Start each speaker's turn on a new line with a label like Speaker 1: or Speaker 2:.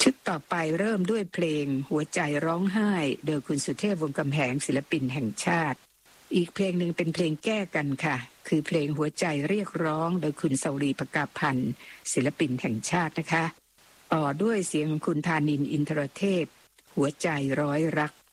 Speaker 1: ชุดต่อไปเริ่มด้วยเพลงหัวใจร้องไห้โดยคุณสุเทพวงศ์กำแหงศิลปินแห่งชาติอีกเพลงหนึ่งเป็นเพลงแก้กันค่ะคือเพลงหัวใจเรียกร้องโดยคุณสวรีประกาพันธ์ศิลปินแห่งชาตินะคะต่อด้วยเสียงของคุณธานินทร์อินทรเทพหัวใจร้อยรัก